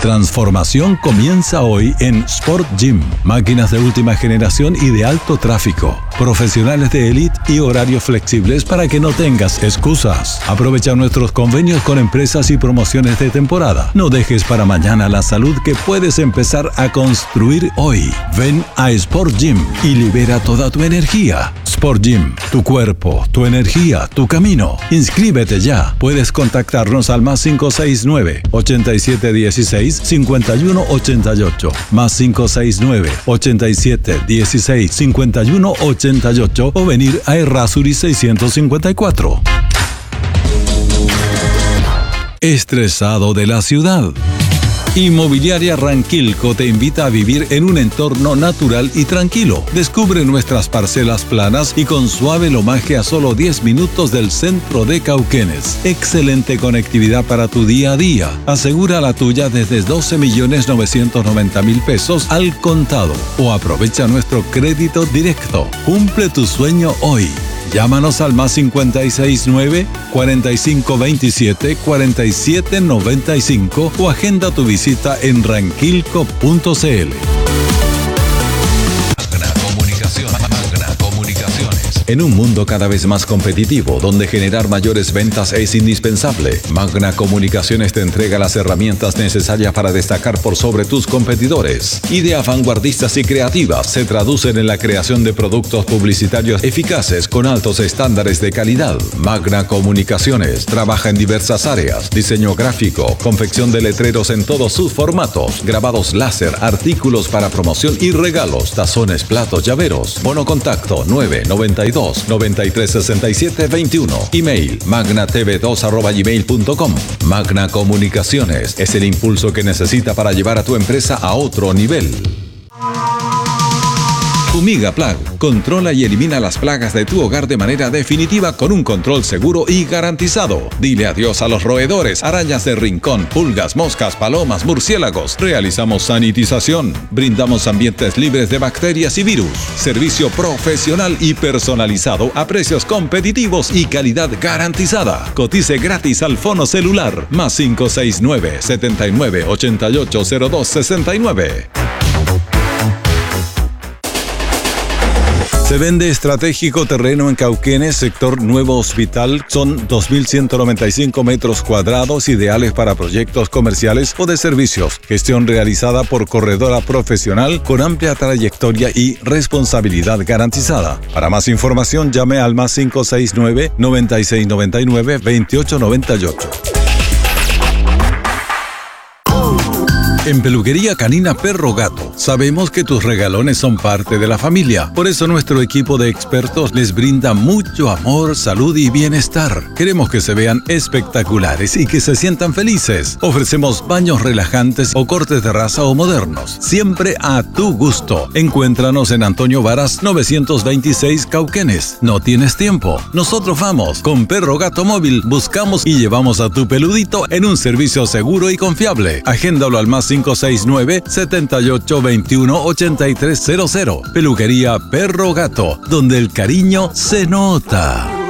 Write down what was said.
transformación comienza hoy en Sport Gym. Máquinas de última generación y de alto tráfico. Profesionales de élite y horarios flexibles para que no tengas excusas. Aprovecha nuestros convenios con empresas y promociones de temporada. No dejes para mañana la salud que puedes empezar a construir hoy. Ven a Sport Gym y libera toda tu energía. Sport Gym, tu cuerpo, tu energía, tu camino. Inscríbete ya. Puedes contactarnos al +569 8716 5188, +569 8716 5188 o venir a Errázuriz 654. Estresado de la ciudad. Inmobiliaria Ranquilco te invita a vivir en un entorno natural y tranquilo. Descubre nuestras parcelas planas y con suave lomaje a solo 10 minutos del centro de Cauquenes. Excelente conectividad para tu día a día. Asegura la tuya desde 12.990.000 pesos al contado o aprovecha nuestro crédito directo. Cumple tu sueño hoy. Llámanos al +569 4527 4795 o agenda tu visita en ranquilco.cl. Magna Comunicaciones. En un mundo cada vez más competitivo, donde generar mayores ventas es indispensable, Magna Comunicaciones te entrega las herramientas necesarias para destacar por sobre tus competidores. Ideas vanguardistas y creativas se traducen en la creación de productos publicitarios eficaces con altos estándares de calidad. Magna Comunicaciones trabaja en diversas áreas: diseño gráfico, confección de letreros en todos sus formatos, grabados láser, artículos para promoción y regalos, tazones, platos, llaveros. Bono contacto 992 9367 21. Email magnatv2@gmail.com. Magna Comunicaciones es el impulso que necesita para llevar a tu empresa a otro nivel. Fumiga Plag. Controla y elimina las plagas de tu hogar de manera definitiva con un control seguro y garantizado. Dile adiós a los roedores, arañas de rincón, pulgas, moscas, palomas, murciélagos. Realizamos sanitización. Brindamos ambientes libres de bacterias y virus. Servicio profesional y personalizado a precios competitivos y calidad garantizada. Cotice gratis al fono celular +569 79 88 02 69. Se vende estratégico terreno en Cauquenes, sector Nuevo Hospital. Son 2.195 metros cuadrados, ideales para proyectos comerciales o de servicios. Gestión realizada por corredora profesional con amplia trayectoria y responsabilidad garantizada. Para más información, llame al +569 9699 2898. En Peluquería Canina Perro Gato, sabemos que tus regalones son parte de la familia. Por eso nuestro equipo de expertos les brinda mucho amor, salud y bienestar. Queremos que se vean espectaculares y que se sientan felices. Ofrecemos baños relajantes o cortes de raza o modernos, siempre a tu gusto. Encuéntranos en Antonio Varas 926 Cauquenes. ¿No tienes tiempo? Nosotros vamos. Con Perro Gato Móvil buscamos y llevamos a tu peludito en un servicio seguro y confiable. Agéndalo al +569 78 21 8300. Peluquería Perro Gato, donde el cariño se nota.